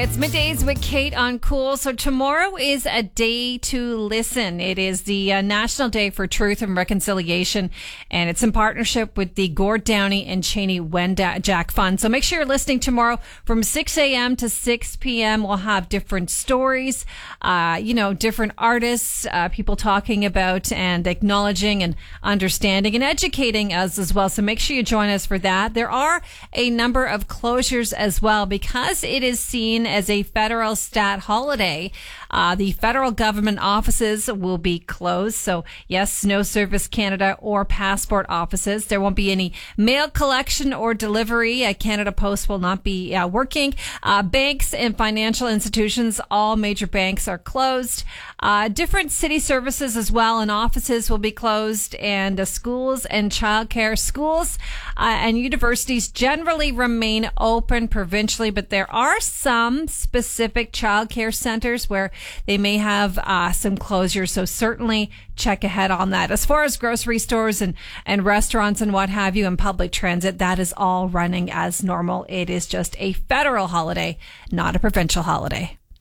It's Middays with Kate on Cool. So tomorrow is a day to listen. It is the National Day for Truth and Reconciliation, and it's in partnership with the Gord Downey and Cheney Wenjack Fund. So make sure you're listening tomorrow from 6 a.m. to 6 p.m. We'll have different stories, different artists, people talking about and acknowledging and understanding and educating us as well. So make sure you join us for that. There are a number of closures as well because it is seen as a federal stat holiday. The federal government offices will be closed. So yes, no Service Canada or passport offices. There won't be any mail collection or delivery. Canada Post will not be working. Banks and financial institutions, all major banks are closed. Different city services as well and offices will be closed, and schools and childcare. Schools and universities generally remain open provincially, but there are some specific childcare centers where they may have some closures. So certainly check ahead on that. As far as grocery stores and restaurants and what have you and public transit, that is all running as normal. It is just a federal holiday, not a provincial holiday.